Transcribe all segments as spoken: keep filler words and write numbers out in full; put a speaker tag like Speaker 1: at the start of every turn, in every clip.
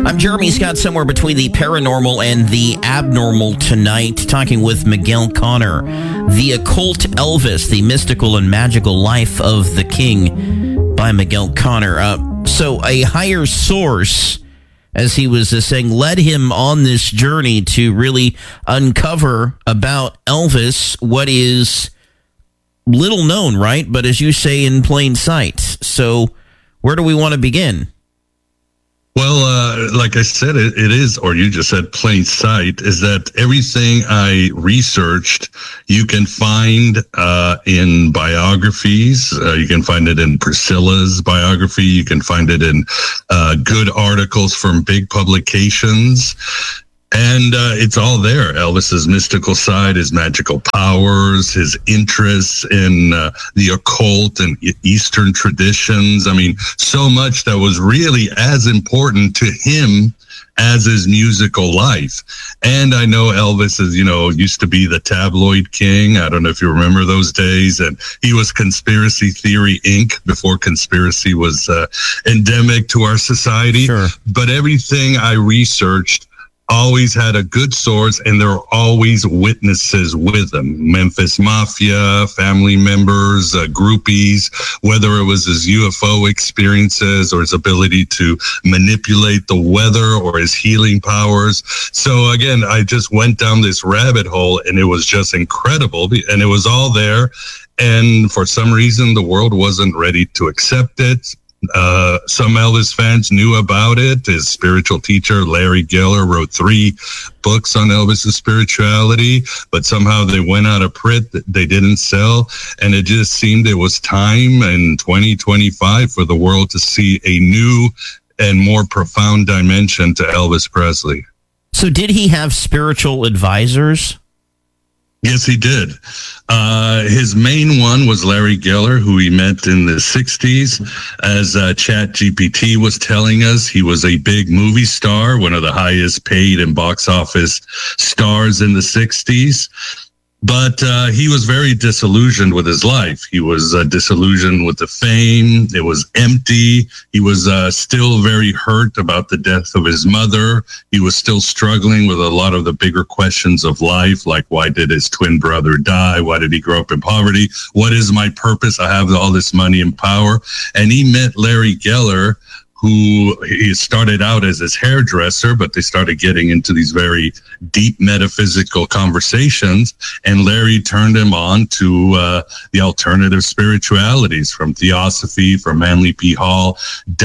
Speaker 1: I'm Jeremy Scott, somewhere between the paranormal and the abnormal tonight, talking with Miguel Conner, The Occult Elvis, The Mystical and Magical Life of the King by Miguel Conner. Uh, so a higher source, as he was uh, saying, led him on this journey to really uncover about Elvis what is little known, right? But as you say, in plain sight. So where do we want to begin?
Speaker 2: Well, uh, like I said, it, it is, or you just said plain sight, is that everything I researched, you can find uh, in biographies. Uh, you can find it in Priscilla's biography. You can find it in uh, good articles from big publications. And uh, it's all there. Elvis's mystical side, his magical powers, his interests in uh, the occult and Eastern traditions. I mean, so much that was really as important to him as his musical life. And I know Elvis is, you know, used to be the tabloid king. I don't know if you remember those days. And he was Conspiracy Theory Incorporated before conspiracy was uh, endemic to our society.
Speaker 1: Sure.
Speaker 2: But everything I researched always had a good source, and there were always witnesses with them. Memphis Mafia, family members, uh, groupies, whether it was his U F O experiences or his ability to manipulate the weather or his healing powers. So again, I just went down this rabbit hole, and it was just incredible, and it was all there. And for some reason, the world wasn't ready to accept it. Uh, some Elvis fans knew about it. His spiritual teacher, Larry Geller, wrote three books on Elvis's spirituality, but somehow they went out of print. They didn't sell. And it just seemed it was time in twenty twenty-five for the world to see a new and more profound dimension to Elvis Presley.
Speaker 1: So did he have spiritual advisors?
Speaker 2: Yes, he did. Uh, his main one was Larry Geller, who he met in the sixties. As uh, Chat G P T was telling us, he was a big movie star, one of the highest paid and box office stars in the sixties. But uh, he was very disillusioned with his life. He was uh, disillusioned with the fame. It was empty. He was uh, still very hurt about the death of his mother. He was still struggling with a lot of the bigger questions of life, like why did his twin brother die? Why did he grow up in poverty? What is my purpose? I have all this money and power. And he met Larry Geller, who he started out as his hairdresser, but they started getting into these very deep metaphysical conversations. And Larry turned him on to uh, the alternative spiritualities, from Theosophy, from Manly P. Hall,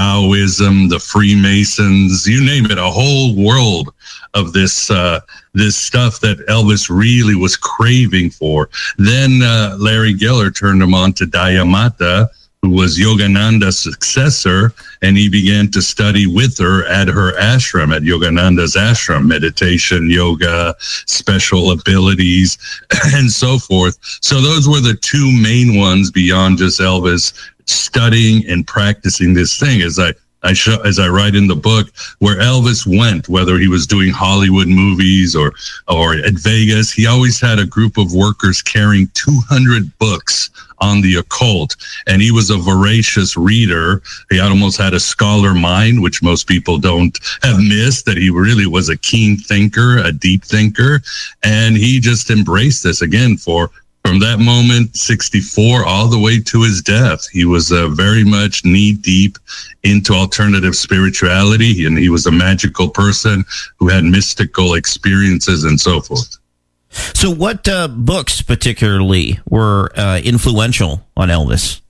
Speaker 2: Taoism, the Freemasons, you name it, a whole world of this uh, this stuff that Elvis really was craving for. Then uh, Larry Geller turned him on to Daya Mata, who was Yogananda's successor, and he began to study with her at her ashram, at Yogananda's ashram, meditation, yoga, special abilities, and so forth. So those were the two main ones beyond just Elvis studying and practicing this thing. As I I show, as I write in the book, where Elvis went, whether he was doing Hollywood movies or or at Vegas, he always had a group of workers carrying two hundred books on the occult. And he was a voracious reader. He almost had a scholar mind, which most people don't have missed, that he really was a keen thinker, a deep thinker. And he just embraced this again for from that moment, sixty-four, all the way to his death. He was uh, very much knee-deep into alternative spirituality, and he was a magical person who had mystical experiences and so forth.
Speaker 1: So what uh, books particularly were uh, influential on Elvis?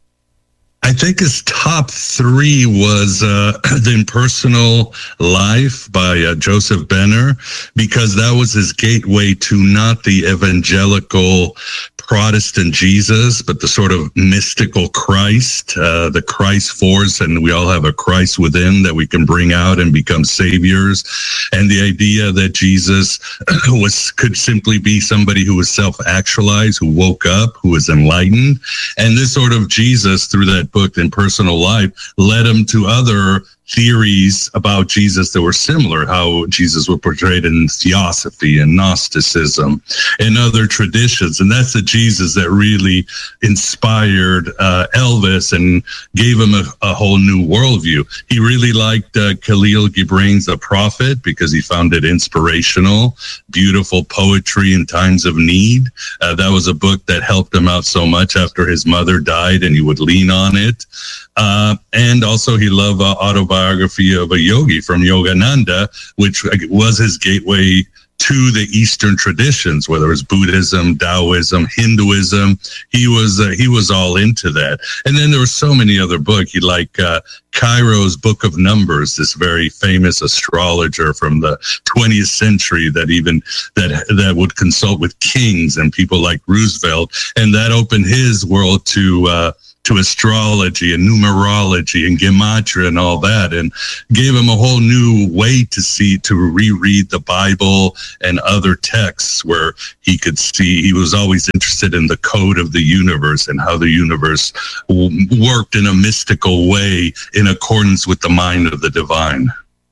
Speaker 2: I think his top three was uh, The Impersonal Life by uh, Joseph Benner, because that was his gateway to not the evangelical Protestant Jesus, but the sort of mystical Christ, uh, the Christ force, and we all have a Christ within that we can bring out and become saviors. And the idea that Jesus was could simply be somebody who was self-actualized, who woke up, who was enlightened. And this sort of Jesus, through that book, In Personal Life, led him to other theories about Jesus that were similar, how Jesus was portrayed in Theosophy and Gnosticism and other traditions. And that's the Jesus that really inspired uh, Elvis and gave him a, a whole new worldview. He really liked uh, Khalil Gibran's The Prophet because he found it inspirational, beautiful poetry in times of need. Uh, that was a book that helped him out so much after his mother died, and he would lean on it. Uh, and also he loved uh, Autobiography of a Yogi from Yogananda, which was his gateway to the Eastern traditions, whether it was Buddhism, Taoism, Hinduism. He was uh, he was all into that. And then there were so many other books. He liked uh, Cairo's Book of Numbers, this very famous astrologer from the twentieth century that even that that would consult with kings and people like Roosevelt, and that opened his world to uh, to astrology and numerology and gematria and all that, and gave him a whole new way to see, to reread the Bible and other texts where he could see. He was always interested in the code of the universe and how the universe w- worked in a mystical way in accordance with the mind of the divine.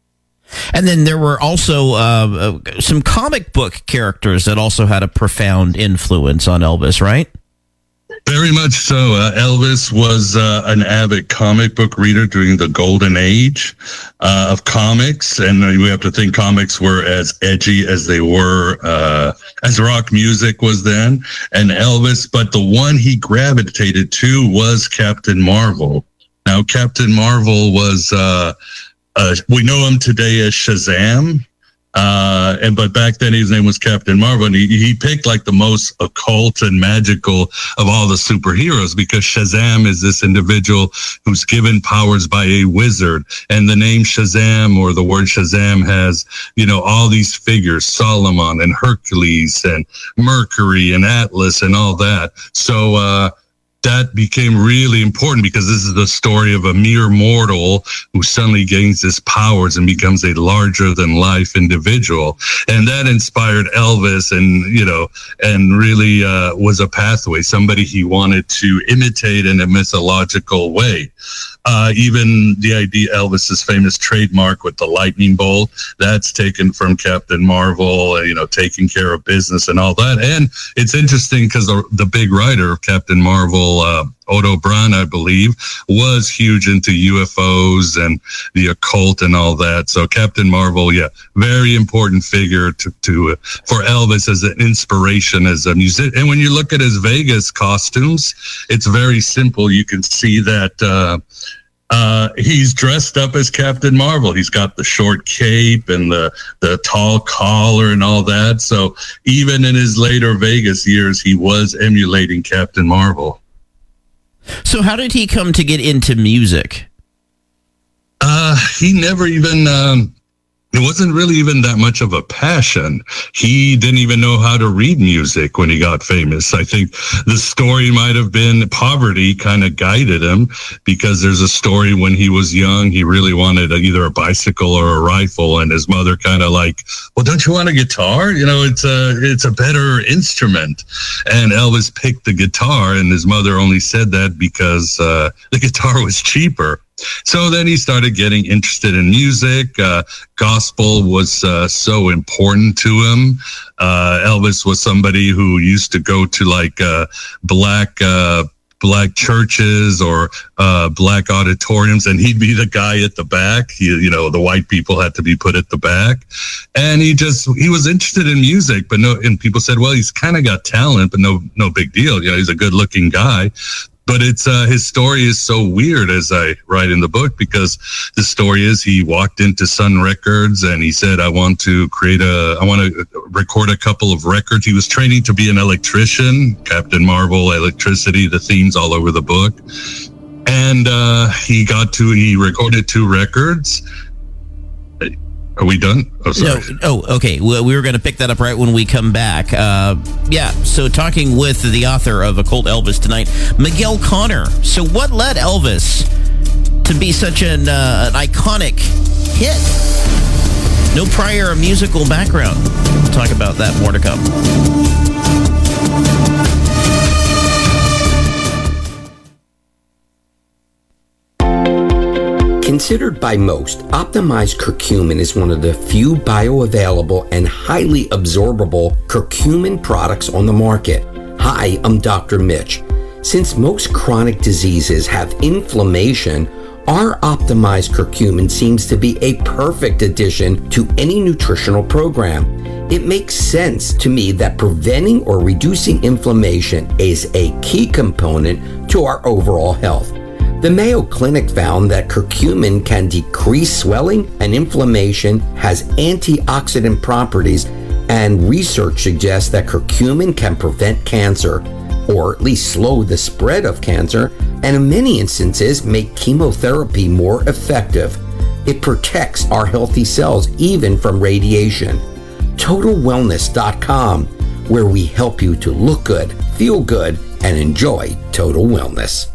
Speaker 1: And then there were also uh, uh, some comic book characters that also had a profound influence on Elvis, right?
Speaker 2: Very much so. Uh, Elvis was uh, an avid comic book reader during the golden age uh, of comics. And uh, we have to think comics were as edgy as they were, uh, as rock music was then. And Elvis, but the one he gravitated to was Captain Marvel. Now, Captain Marvel was, uh, uh, we know him today as Shazam. Uh, and but back then his name was Captain Marvel, and he, he picked like the most occult and magical of all the superheroes, because Shazam is this individual who's given powers by a wizard, and the name Shazam, or the word Shazam, has, you know, all these figures, Solomon and Hercules and Mercury and Atlas and all that. So uh that became really important, because this is the story of a mere mortal who suddenly gains his powers and becomes a larger than life individual. And that inspired Elvis, and, you know, and really uh, was a pathway, somebody he wanted to imitate in a mythological way. Uh, even the idea, Elvis's famous trademark with the lightning bolt, that's taken from Captain Marvel, uh, you know, taking care of business and all that. And it's interesting because the, the big writer of Captain Marvel, uh, Otto Braun, I believe, was huge into U F Os and the occult and all that. So Captain Marvel, yeah, very important figure to, to uh, for Elvis as an inspiration, as a musician. And when you look at his Vegas costumes, it's very simple. You can see that uh, uh, he's dressed up as Captain Marvel. He's got the short cape and the, the tall collar and all that. So even in his later Vegas years, he was emulating Captain Marvel.
Speaker 1: So how did he come to get into music?
Speaker 2: Uh, he never even, um, it wasn't really even that much of a passion. He didn't even know how to read music when he got famous. I think the story might have been poverty kind of guided him, because there's a story when he was young, he really wanted either a bicycle or a rifle, and his mother kind of like, well, don't you want a guitar? You know, it's a, it's a better instrument. And Elvis picked the guitar, and his mother only said that because uh, the guitar was cheaper. So then he started getting interested in music. Uh, gospel was uh, so important to him. Uh, Elvis was somebody who used to go to like uh, black uh, black churches or uh, black auditoriums, and he'd be the guy at the back. He, you know, the white people had to be put at the back, and he just he was interested in music. But no, and people said, well, he's kind of got talent, but no, no big deal. You know, he's a good-looking guy. But it's uh, his story is so weird, as I write in the book, because the story is he walked into Sun Records and he said, I want to create a, I want to record a couple of records. He was training to be an electrician, Captain Marvel, electricity, the themes all over the book. And uh, he got to, he recorded two records. Are we done? Oh, sorry.
Speaker 1: No, oh, okay. Well, we were going to pick that up right when we come back. Uh, yeah, so talking with the author of Occult Elvis tonight, Miguel Conner. So what led Elvis to be such an, uh, an iconic hit? No prior musical background. We'll talk about that. More to come.
Speaker 3: Considered by most, optimized curcumin is one of the few bioavailable and highly absorbable curcumin products on the market. Hi, I'm Doctor Mitch. Since most chronic diseases have inflammation, our optimized curcumin seems to be a perfect addition to any nutritional program. It makes sense to me that preventing or reducing inflammation is a key component to our overall health. The Mayo Clinic found that curcumin can decrease swelling and inflammation, has antioxidant properties, and research suggests that curcumin can prevent cancer, or at least slow the spread of cancer, and in many instances make chemotherapy more effective. It protects our healthy cells even from radiation. Total Wellness dot com, where we help you to look good, feel good, and enjoy total wellness.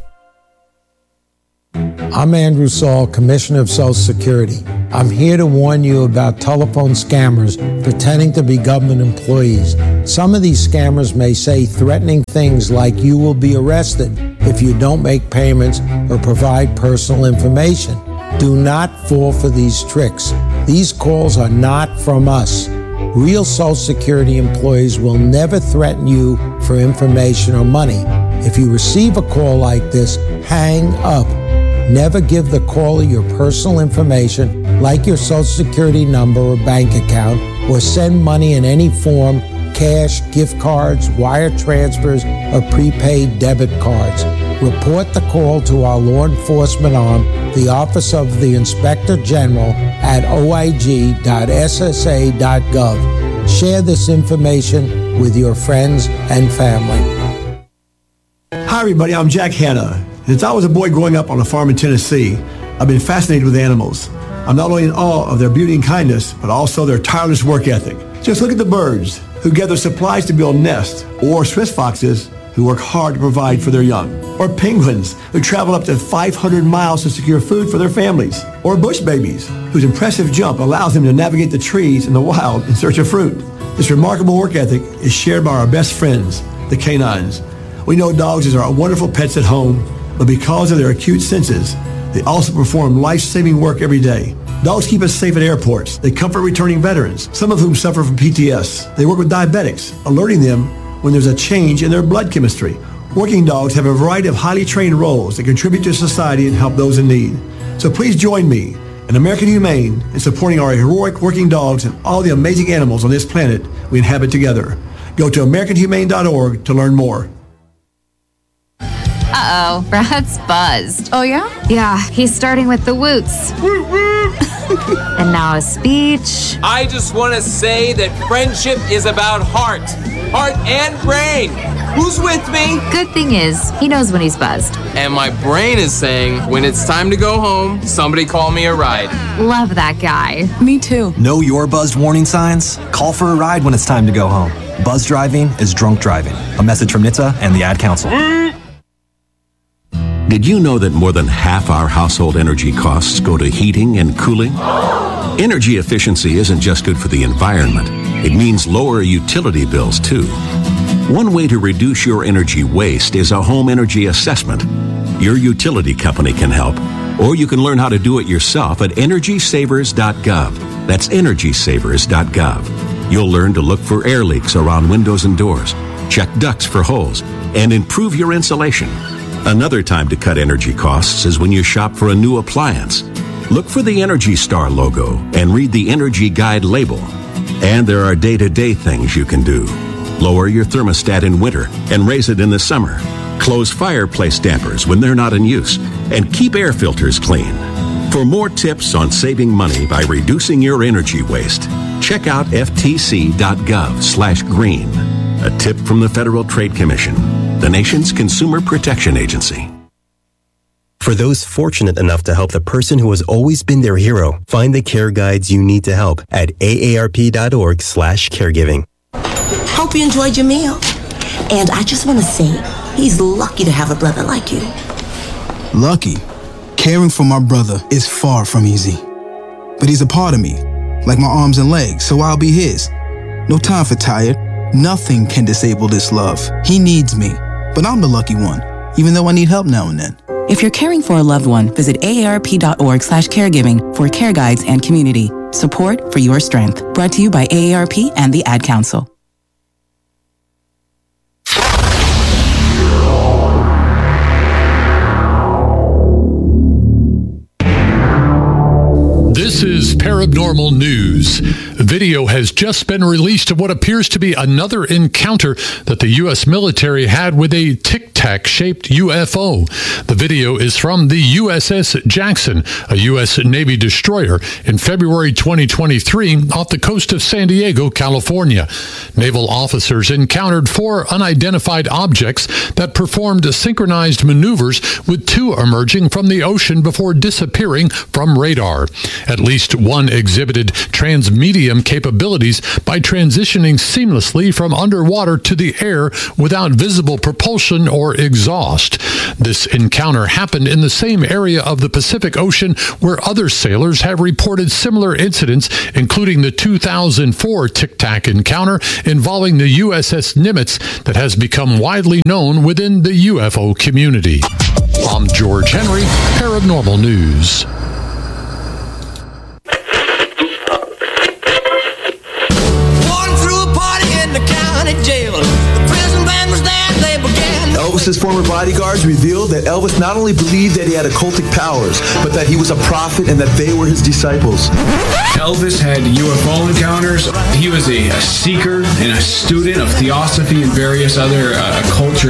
Speaker 4: I'm Andrew Saul, Commissioner of Social Security. I'm here to warn you about telephone scammers pretending to be government employees. Some of these scammers may say threatening things like you will be arrested if you don't make payments or provide personal information. Do not fall for these tricks. These calls are not from us. Real Social Security employees will never threaten you for information or money. If you receive a call like this, hang up. Never give the caller your personal information, like your Social Security number or bank account, or send money in any form, cash, gift cards, wire transfers, or prepaid debit cards. Report the call to our law enforcement arm, the Office of the Inspector General, at o i g dot s s a dot gov. Share this information with your friends and family.
Speaker 5: Hi, everybody. I'm Jack Hanna. Since I was a boy growing up on a farm in Tennessee, I've been fascinated with animals. I'm not only in awe of their beauty and kindness, but also their tireless work ethic. Just look at the birds who gather supplies to build nests, or Swiss foxes who work hard to provide for their young, or penguins who travel up to five hundred miles to secure food for their families, or bush babies whose impressive jump allows them to navigate the trees in the wild in search of fruit. This remarkable work ethic is shared by our best friends, the canines. We know dogs are wonderful pets at home, but because of their acute senses, they also perform life-saving work every day. Dogs keep us safe at airports. They comfort returning veterans, some of whom suffer from P T S. They work with diabetics, alerting them when there's a change in their blood chemistry. Working dogs have a variety of highly trained roles that contribute to society and help those in need. So please join me and American Humane in supporting our heroic working dogs and all the amazing animals on this planet we inhabit together. Go to american humane dot org to learn more.
Speaker 6: Uh-oh, Brad's buzzed.
Speaker 7: Oh, yeah?
Speaker 6: Yeah, he's starting with the woots. And now a speech.
Speaker 8: I just want to say that friendship is about heart. Heart and brain. Who's with me?
Speaker 6: Good thing is, he knows when he's buzzed.
Speaker 8: And my brain is saying, when it's time to go home, somebody call me a ride.
Speaker 6: Love that guy.
Speaker 7: Me too.
Speaker 9: Know your buzzed warning signs? Call for a ride when it's time to go home. Buzz driving is drunk driving. A message from N H T S A and the Ad Council.
Speaker 10: Did you know that more than half our household energy costs go to heating and cooling? Energy efficiency isn't just good for the environment. It means lower utility bills, too. One way to reduce your energy waste is a home energy assessment. Your utility company can help, or you can learn how to do it yourself at energy savers dot gov. That's energy savers dot gov. You'll learn to look for air leaks around windows and doors, check ducts for holes, and improve your insulation. Another time to cut energy costs is when you shop for a new appliance. Look for the Energy Star logo and read the Energy Guide label. And there are day-to-day things you can do. Lower your thermostat in winter and raise it in the summer. Close fireplace dampers when they're not in use. And keep air filters clean. For more tips on saving money by reducing your energy waste, check out ftc.gov slash green. A tip from the Federal Trade Commission, the nation's consumer protection agency.
Speaker 11: For those fortunate enough to help the person who has always been their hero, find the care guides you need to help at A A R P dot org slash caregiving.
Speaker 12: Hope you enjoyed your meal. And I just want to say, he's lucky to have a brother like you.
Speaker 13: Lucky? Caring for my brother is far from easy. But he's a part of me, like my arms and legs, so I'll be his. No time for tired. Nothing can disable this love. He needs me, but I'm the lucky one, even though I need help now and then.
Speaker 7: If you're caring for a loved one, visit aarp.org slash caregiving for care guides and community support for your strength. Brought to you by A A R P and the Ad Council.
Speaker 14: This is Paranormal News. Video has just been released of what appears to be another encounter that the U S military had with a Tic Tac-shaped U F O. The video is from the U S S Jackson, a U S Navy destroyer, in February twenty twenty-three off the coast of San Diego, California. Naval officers encountered four unidentified objects that performed synchronized maneuvers, with two emerging from the ocean before disappearing from radar. At least one exhibited transmedium capabilities by transitioning seamlessly from underwater to the air without visible propulsion or exhaust. This encounter happened in the same area of the Pacific Ocean where other sailors have reported similar incidents, including the two thousand four Tic Tac encounter involving the U S S Nimitz that has become widely known within the U F O community. I'm George Henry, Paranormal News.
Speaker 15: Elvis's former bodyguards revealed that Elvis not only believed that he had occultic powers, but that he was a prophet and that they were his disciples.
Speaker 16: Elvis had U F O encounters. He was a, a seeker and a student of theosophy and various other uh, cultures.